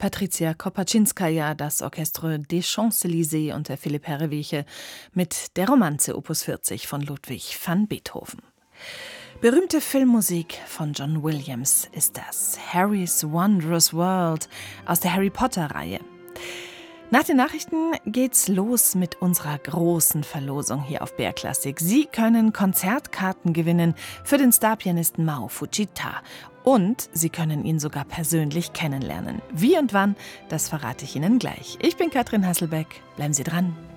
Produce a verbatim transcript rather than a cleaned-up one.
Patricia Kopaczynskaja, das Orchestre des Champs-Élysées unter Philipp Herreweche mit der Romanze Opus vierzig von Ludwig van Beethoven. Berühmte Filmmusik von John Williams ist das. Harry's Wondrous World aus der Harry Potter-Reihe. Nach den Nachrichten geht's los mit unserer großen Verlosung hier auf B R Klassik. Sie können Konzertkarten gewinnen für den Starpianisten Mao Fujita. Und Sie können ihn sogar persönlich kennenlernen. Wie und wann, das verrate ich Ihnen gleich. Ich bin Katrin Hasselbeck. Bleiben Sie dran.